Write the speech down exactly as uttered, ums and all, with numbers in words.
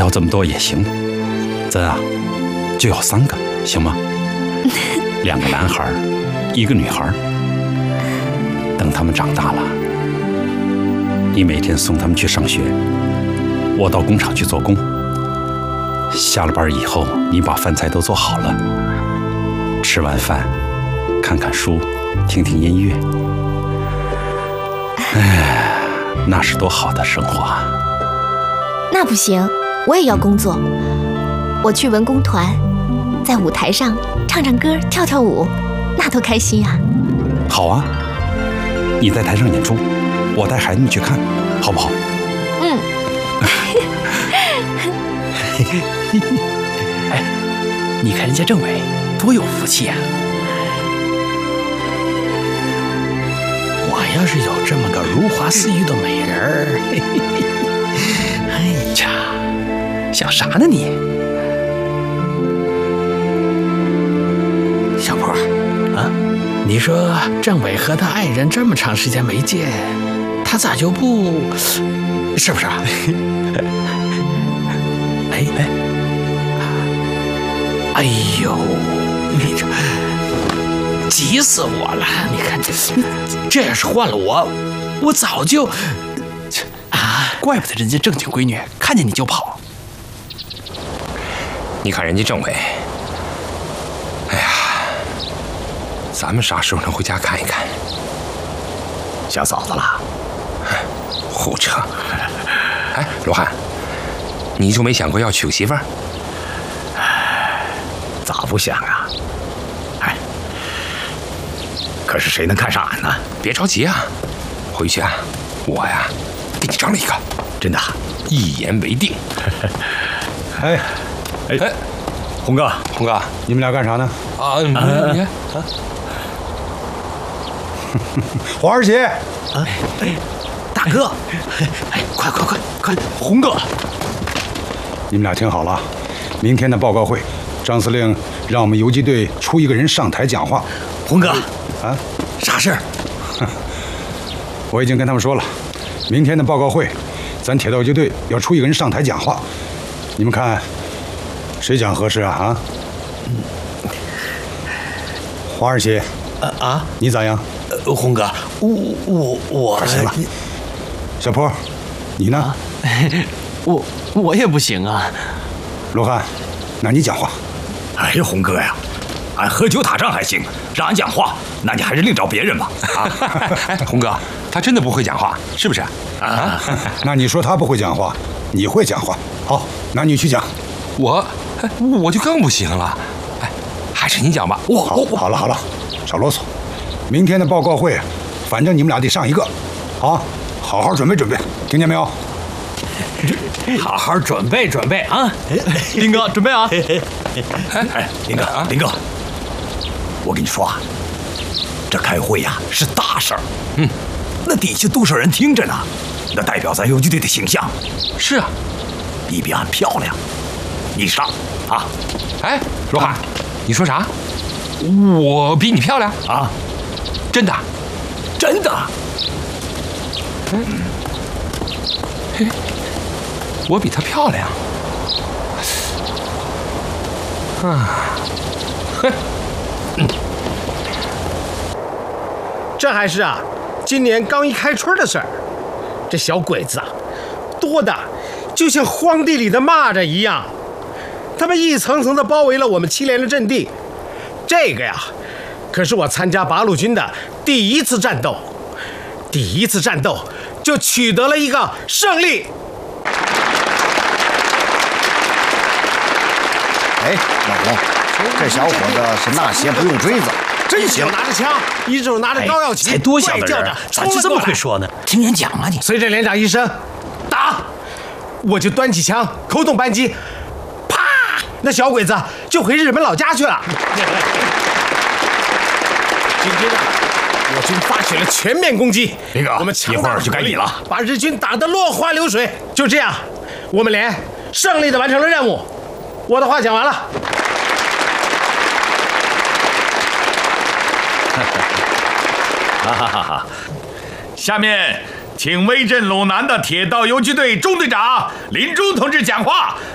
要这么多也行，咱啊就要三个，行吗？两个男孩，一个女孩。等他们长大了，你每天送他们去上学，我到工厂去做工。下了班以后，你把饭菜都做好了，吃完饭，看看书，听听音乐。哎，那是多好的生活啊！ 那不行，我也要工作。我去文工团，在舞台上唱唱歌、跳跳舞，那多开心啊！ 好啊，你在台上演出，我带孩子们去看，好不好？ 嗯。 哎，你看人家政委多有福气啊！我要是有这么个如花似玉的美人儿，嘿嘿嘿，哎呀，想啥呢你？小坡啊，你说政委和他爱人这么长时间没见，他咋就不……是不是啊？哎哎，哎呦，你这急死我了！你看这，这要是换了我，我早就……啊，怪不得人家正经闺女看见你就跑。 你看人家政委，哎呀，咱们啥时候能回家看一看？ 想嫂子了？ 胡扯！哎，罗汉。你就没想过要娶个媳妇儿？ 咋不想啊？哎，可是谁能看上俺呢？ 别着急啊，回去啊，我呀给你张了一个， 真的， 一言为定。 哎，哎哎，红哥， 红哥， 你们俩干啥呢？ 啊，你看啊， 华儿姐， 啊，大哥，哎，快快快快，红哥。 你们俩听好了，明天的报告会，张司令让我们游击队出一个人上台讲话。 红哥， 啊， 啥事儿？ 我已经跟他们说了，明天的报告会，咱铁道游击队要出一个人上台讲话。你们看，谁讲合适啊？啊？华二姐， 啊啊， 你咋样？ 呃，红哥，我我我行了。小坡，你呢？ 啊、我我也不行啊。 罗汉，那你讲话。 哎呀，红哥呀，俺喝酒打仗还行，让俺讲话，那你还是另找别人吧。 啊，哎，红哥，他真的不会讲话，是不是？ 啊，那你说他不会讲话，你会讲话。好，那你去讲。 我，我就更不行了。哎，还是你讲吧。 我好，好了好了，少啰嗦。明天的报告会，反正你们俩得上一个，啊，好好准备准备，听见没有？ 好好准备准备啊！林哥，准备啊！ 哎，林哥，林哥，我跟你说啊，这开会呀、啊、是大事儿，嗯，那底下多少人听着呢？那代表咱游击队的形象。 是啊， 你比俺漂亮，你上啊！ 哎，罗汉，你说啥？我比你漂亮啊？ 真的？ 真的？ 嗯，嘿。我比她漂亮，啊，哼，嗯， 这还是啊，今年刚一开春的事儿。这小鬼子啊，多的就像荒地里的蚂蚱一样，他们一层层的包围了我们七连的阵地。这个呀，可是我参加八路军的第一次战斗，第一次战斗就取得了一个胜利。 哎，老红，这小伙子是纳鞋不用锥子，真行！ 一手拿着枪，一手拿着高耀旗， 才多小的人，咋就这么会说呢？听人讲啊你！ 随着连长一声打，我就端起枪，扣动扳机，啪，那小鬼子就回日本老家去了。紧接着，我军发起了全面攻击。 林哥， 我们一会儿就该你了， 把日军打得落花流水。就这样，我们连胜利的完成了任务。我的话讲完了。 哈哈哈哈！下面请威震陇南的铁道游击队中队长林中同志讲话。